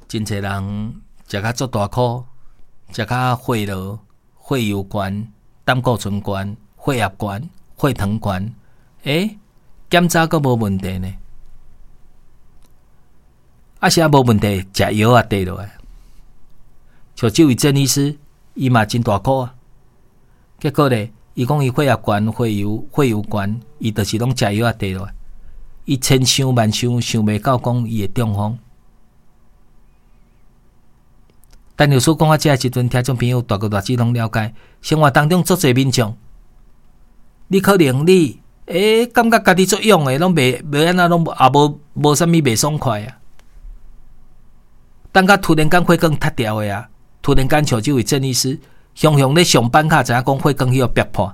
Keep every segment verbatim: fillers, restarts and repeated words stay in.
真侪人食较足大苦，食较血落、血油悬、胆固醇悬、血压悬、血糖悬，诶，检查阁无问题呢。啊，是啊无问题，食药啊对落来。像这位郑医师，伊嘛真大苦啊。结果咧，伊讲伊血压悬、血油、血油悬，伊就是拢食药啊对落来。伊千想万想，想袂到讲伊会中风。但有所讲啊，这时阵听众朋友大个大致拢了解，生活当中足侪民众，你可能你诶、欸、感觉家己足勇诶，拢袂袂安那拢也无无啥物袂爽快啊。当甲突然间血管塌掉诶啊，突然间像这位郑医师，雄雄咧上班卡知影讲血管迄个逼破，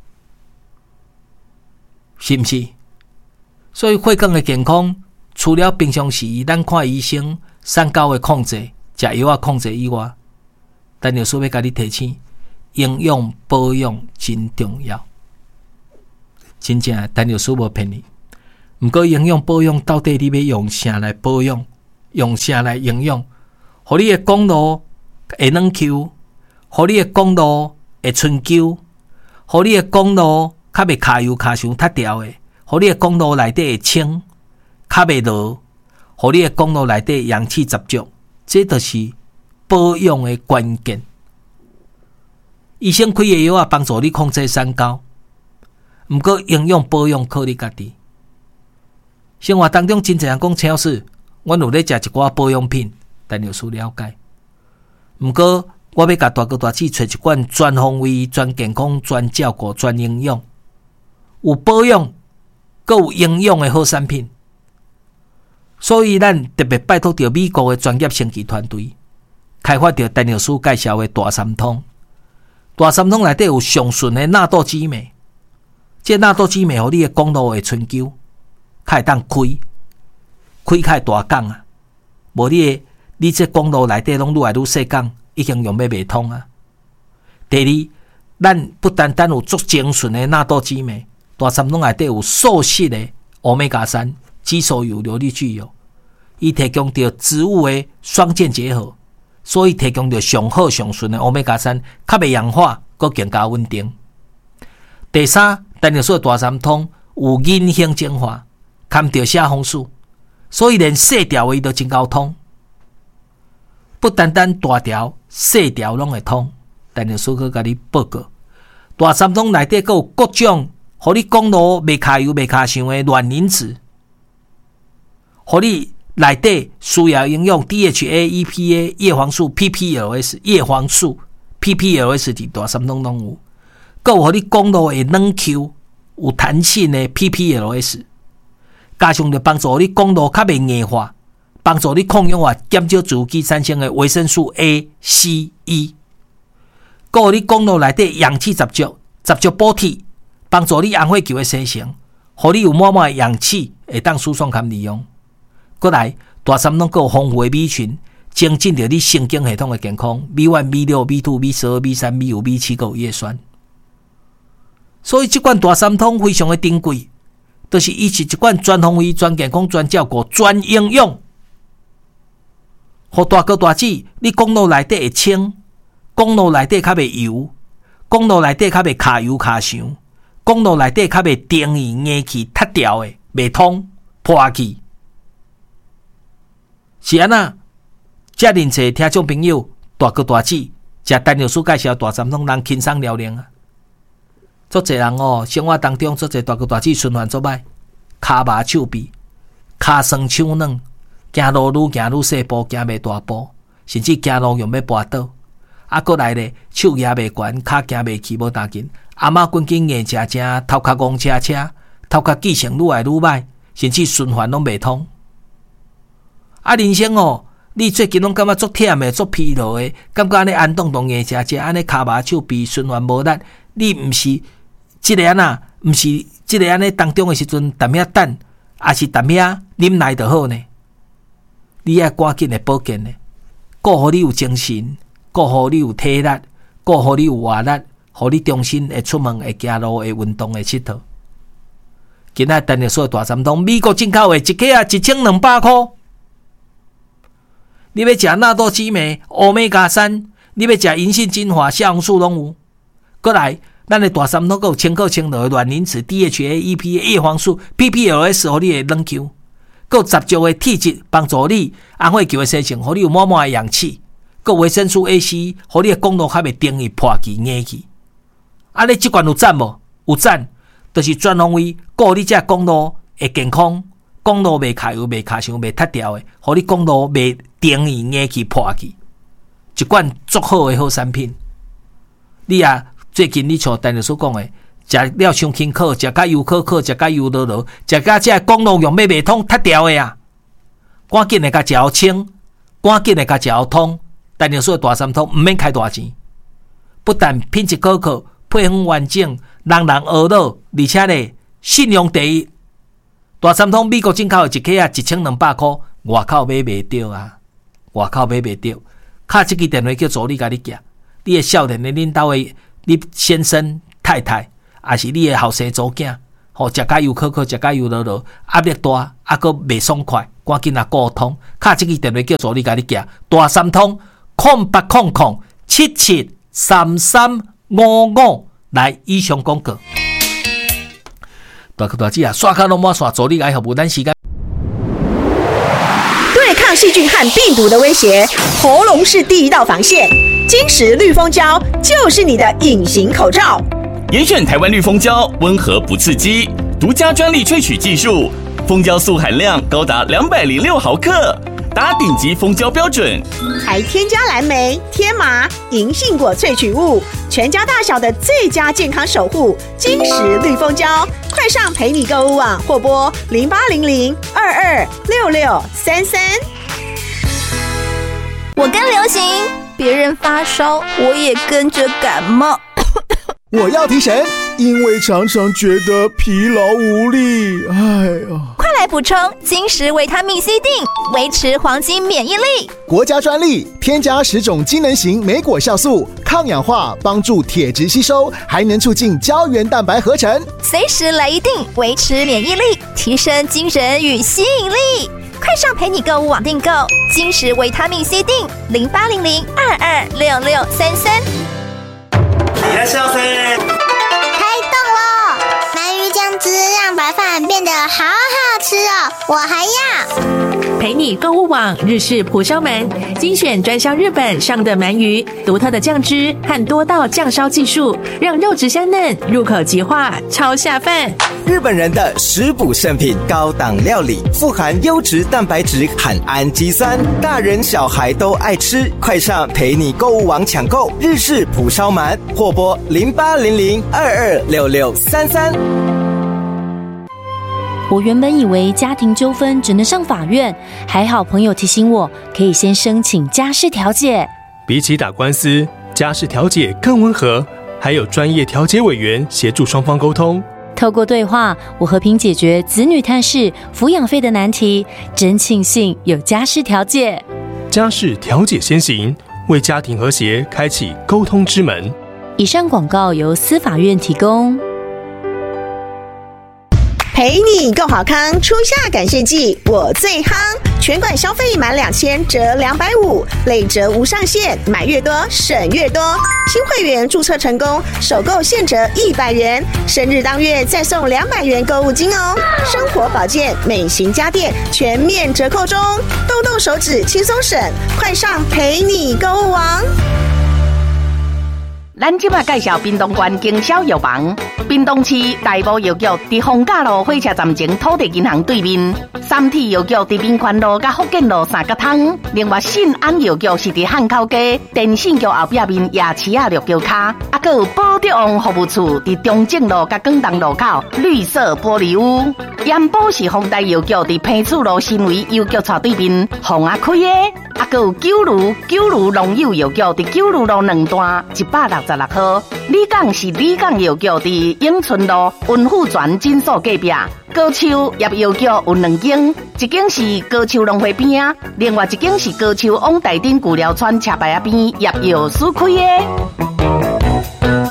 是毋是？所以血管诶健康，除了平常时咱看医生、三高诶控制。食药啊控制以外，但有说要甲你提醒，营养保养真重要。真正但有说无骗你。毋过营养保养到底你要用啥来保养？用啥来营养？互你的公路会软 Q， 互你的公路会春秋，互你的公路较袂卡油卡伤塌掉的，互你的公路内底会清，较袂落，互你的公路内底阳气十足。这就是保养的关键。医生开的药啊，帮助你控制三高。毋过营养保养靠你家己。生活当中真侪人讲陈老师，阮有咧食一寡保养品，但有所了解。毋过我要甲大哥大姐找一罐全方位、全健康、全照顾、全营养，有保养，阁有营养的好产品。所以，咱特别拜托到美国的专业升级团队，开发到陈老师介绍的大三通。大三通内底有上纯的纳豆激酶，这纳豆激酶互你的公路会春秋，较会当开，开较大港啊！无你的，你这公路内底拢愈来愈细港，已经用要袂通啊。第二，咱不单单有足精纯的纳豆激酶，大三通内底有素食的欧米伽三。肌手油、硫利聚油，伊提供着植物的双键结合，所以提供着上好上纯的欧米伽三，较袂氧化，阁更加稳定。第三，陈老师大三通有银杏精华，含着虾红素，所以连细条的伊都真够通。不单单大条、细条拢会通，陈老师阁甲你报告，大三通内底阁有各种，互你公路袂卡油、袂卡伤的卵磷脂。互你内底需要应用 D H A、E P A、叶黄素、P P L S、叶黄素、P P L S 伫大三通拢有，阁有互你公路会软 Q、有弹性的 P P L S， 加上着帮助你公路较袂硬化，帮助你抗氧化、减少自由基产生的维生素 A、C、E， 阁有你公路内底氧气十足、十足补体，帮助你红血球的生成，互你有满满的氧气会当输送含利用。过来，大三拢有丰富的米群，增进着你神经系统的健康。米一、米六、米二、米十二、米三、米五、米七，有叶酸。所以，这款大三通非常的珍贵，就是伊是一款全方位、全健康、全照顾、全营养，互大哥大姐，你公路内底会清，公路内底较袂油，公路内底较袂卡油卡伤，公路内底较袂定义硬气塌掉的，袂通破去。是安那，遮认识听众朋友大哥大姐，食陈老师介绍大三通人轻松了然啊！足侪人哦，生活当中足侪大哥大姐循环做歹，骹麻手臂，骹酸手软，行路愈行愈细步，行袂大步，甚至行路用要跋倒。啊，过来咧，手举袂悬，骹行袂起，无打紧。阿嬷紧紧硬食食，头壳戆车车，头壳记性愈来愈歹，甚至循环拢袂通。啊，人生哦，你最近拢感觉足忝的、足疲劳的，感觉安尼安动动硬食食，安尼骹麻手臂循环无力，你毋是即个安那，毋是即个安尼当中的时阵，淡遐等，还是淡遐啉奶就好呢？你要赶紧的保健呢，顾好你有精神，顾好你有体力，顾好你有活力，互你重新会出门、会行路、会运动、会佚佗。今仔陈老师大三通美国进口的一克啊，一千两百块。 你要吃纳豆激酶、欧米伽三，你要吃银杏精华、虾红素拢有。过来，咱的大三通还有千克清的卵磷脂、D H A、E P A、叶黄素、P P L S， 互你的软 Q， 还有十足的体质，帮助你红血球的生成，互你有满满的氧气。还有维生素 A、C， 互你的功能较袂定义破去、硬去。啊，你即款有赞无？有赞，就是专方位顾你这公路会健康，公路袂卡油、袂卡伤、袂塌掉的，互你公路袂定义、硬去、破去。一款足好的好产品。你啊，最近你像陈律师讲的，食了伤轻口，食甲油可可，食甲油落落，食甲这公路用买袂通塌掉的啊！赶紧的甲食好清，赶紧的甲食好通。陈律师的大三通毋免开大钱，不但品质可靠，配方完整，人人学到，而且咧信用第一。大三通美国进口的一克啊，一千两百块，外口买袂到啊，外口买袂到。敲这支电话叫助理甲你寄，你的少年的恁兜的你先生太太，还是你的后生祖囝，吼食甲油可可，食甲油落落，压力大，啊个袂爽快，赶紧啊沟通，敲这支电话叫助理甲你寄，大三通空八空空七七三三五五来以上广告。大哥大姐啊，刷卡拢满刷，助理来服务，咱时间。 对抗细菌和病毒的威胁，喉咙是第一道防线。金石绿蜂胶就是你的隐形口罩。 严选台湾绿蜂胶，温和不刺激，独家专利萃取技术，蜂胶素含量高达两百零六毫克，达顶级蜂胶标准。 还添加蓝莓、天麻、银杏果萃取物，全家大小的最佳健康守护。金石绿蜂胶，快上陪你购物网或拨零八零零二二六六三三。 我跟流行，别人发烧，我也跟着感冒。 我要提神，因为常常觉得疲劳无力。哎呀， 快来补充金石维他命 C 锭，维持黄金免疫力。 国家专利，添加十种机能型莓果酵素，抗氧化，帮助铁质吸收，还能促进胶原蛋白合成。 随时来一锭，维持免疫力，提升精神与吸引力。快上陪你购物网订购金石维他命 C 锭，零八零零二二六六三三。 いらっしゃいませ。 开动了！鳗鱼酱汁让白饭变得好好吃哦，我还要。 陪你购物网日式蒲烧鳗，精选专销日本上的鳗鱼，独特的酱汁和多道酱烧技术，让肉质香嫩，入口即化，超下饭。 日本人的食补圣品，高档料理，富含优质蛋白质和氨基酸，大人小孩都爱吃。快上陪你购物网抢购日式蒲烧鳗，或拨零八零零二二六六三三。 我原本以为家庭纠纷只能上法院，还好朋友提醒我，可以先申请家事调解。 比起打官司，家事调解更温和，还有专业调解委员协助双方沟通。 透过对话，我和平解决子女探视、抚养费的难题，真庆幸有家事调解。 家事调解先行，为家庭和谐开启沟通之门。 以上广告由司法院提供。 陪你够好康，初夏感谢季我最夯，全馆消费满两千折两百五，累折无上限，买越多省越多。新会员注册成功，首购现折一百元，生日当月再送两百元购物金哦。生活保健、美型家电全面折扣中，动动手指轻松省，快上陪你购物网。 咱即马介绍屏东县经销药房，屏东市大埔药局伫丰甲路火车站前土地银行对面，三体药局伫民权路甲福建路三角通，另外信安药局是伫汉口街电信局后壁面夜市仔绿桥卡，啊，还有保德王服务处伫中正路甲广东路口绿色玻璃屋，盐宝是丰台药局伫平厝路新围邮局槽对面红啊开的，啊，还有九如九如农友药局伫九如路两段一百六十六号，李港是李港药局伫永春路文富泉诊所隔壁，高手叶药局有两间，一间是高手农会边啊，另外一间是高手往台顶古寮村车牌边叶药师开的。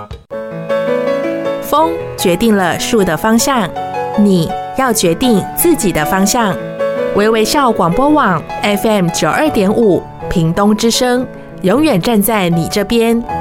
风决定了树的方向，你要决定自己的方向。 微微笑广播网 F M 九二点五，屏东之声，永远站在你这边。